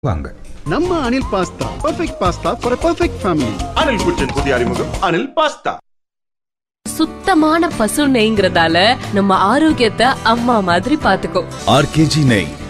வாங்க. நம்ம Anil pasta perfect pasta for perfect family. Anil குச்சின் புதிய அறிமுகம் அனில் பாஸ்தா. சுத்தமான பசு நெய்ங்கிறதால நம்ம ஆரோக்கியத்தை அம்மா மாதிரி பாத்துக்கோ. ஆர்கேஜி நெய்